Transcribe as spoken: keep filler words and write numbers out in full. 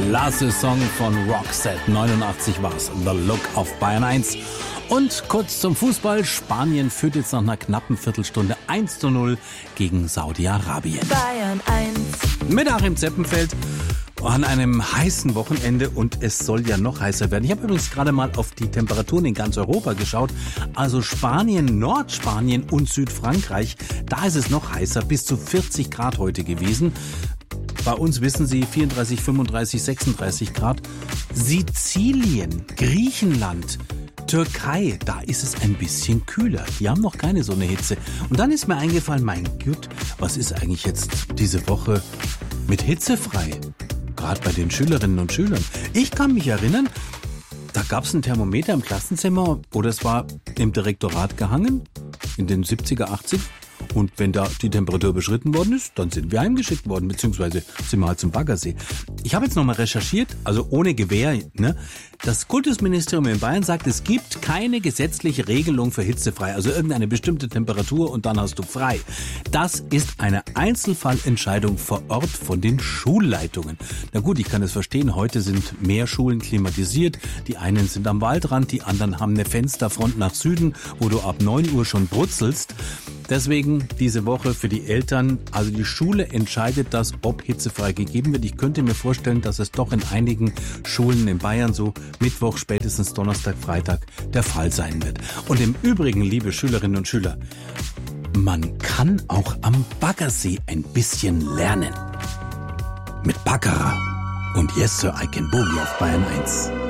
Klasse Song von Roxette. neunundachtzig war's. The Look auf Bayern eins. Und kurz zum Fußball. Spanien führt jetzt nach einer knappen Viertelstunde eins zu null gegen Saudi-Arabien. Bayern eins. Mit Achim Zeppenfeld an einem heißen Wochenende, und es soll ja noch heißer werden. Ich habe übrigens gerade mal auf die Temperaturen in ganz Europa geschaut. Also Spanien, Nordspanien und Südfrankreich, da ist es noch heißer, bis zu vierzig Grad heute gewesen. Bei uns wissen Sie vierunddreißig, fünfunddreißig, sechsunddreißig Grad. Sizilien, Griechenland, Türkei, da ist es ein bisschen kühler. Die haben noch keine so eine Hitze. Und dann ist mir eingefallen, mein Gott, was ist eigentlich jetzt diese Woche mit hitzefrei? Gerade bei den Schülerinnen und Schülern. Ich kann mich erinnern, da gab es ein Thermometer im Klassenzimmer oder es war im Direktorat gehangen in den siebziger, achtziger. Und wenn da die Temperatur überschritten worden ist, dann sind wir heimgeschickt worden, beziehungsweise sind wir halt zum Baggersee. Ich habe jetzt nochmal recherchiert, also ohne Gewehr, ne? Das Kultusministerium in Bayern sagt, es gibt keine gesetzliche Regelung für hitzefrei, also irgendeine bestimmte Temperatur und dann hast du frei. Das ist eine Einzelfallentscheidung vor Ort von den Schulleitungen. Na gut, ich kann es verstehen, heute sind mehr Schulen klimatisiert. Die einen sind am Waldrand, die anderen haben eine Fensterfront nach Süden, wo du ab neun Uhr schon brutzelst. Deswegen diese Woche für die Eltern, also die Schule entscheidet das, ob hitzefrei gegeben wird. Ich könnte mir vorstellen, dass es doch in einigen Schulen in Bayern so Mittwoch, spätestens Donnerstag, Freitag der Fall sein wird. Und im Übrigen, liebe Schülerinnen und Schüler, man kann auch am Baggersee ein bisschen lernen. Mit Baccarat und Yes Sir, I Can Boogie auf Bayern eins.